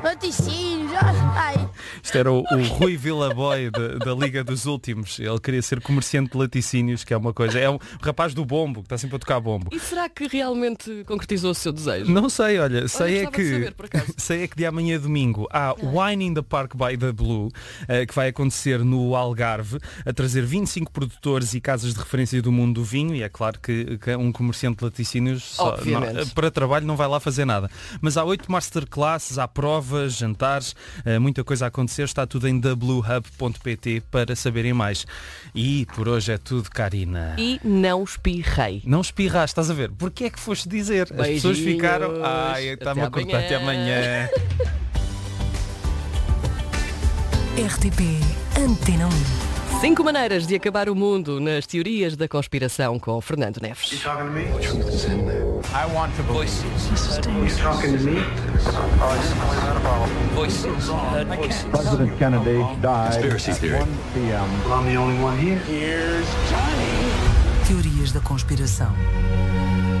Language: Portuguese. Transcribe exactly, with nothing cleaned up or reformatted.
laticínios, ai. Isto era o, o Rui Villaboy da, da Liga dos Últimos. Ele queria ser comerciante de laticínios, que é uma coisa. É um rapaz do bombo, que está sempre a tocar bombo. E será que realmente concretizou o seu desejo? Não sei, olha, sei olha, é que saber, por acaso. sei é que de amanhã domingo há Wine in the Park by the Blue, uh, que vai acontecer no Algarve, a trazer vinte e cinco produtores e casas de referência do mundo do vinho, e é claro que, que um comerciante de laticínios só, não, para trabalho não vai lá fazer nada. Mas há oito masterclasses, há provas, jantares, uh, muita coisa a acontecer, está tudo em w hub ponto p t para saberem mais. E por hoje é tudo, Karina. E não espirrei. Não espirraste, estás a ver? Porquê é que foste dizer? As Beijinhos. pessoas ficaram... Ai, está-me a cortar até amanhã. R T P Antena um. Cinco maneiras de acabar o mundo nas teorias da conspiração com Fernando Neves. President Kennedy died at one p m Teorias da conspiração.